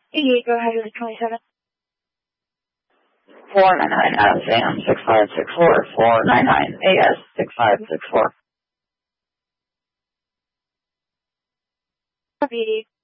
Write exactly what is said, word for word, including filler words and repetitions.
eighty-eight, go ahead with twenty-seven. four nine nine S A M six five six four, four nine nine A S six five six four. Copy.